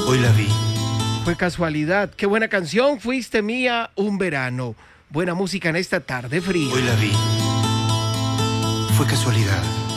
Hoy la vi. Fue casualidad. Qué buena canción. Fuiste mía un verano. Buena música en esta tarde fría. Hoy la vi. Fue casualidad.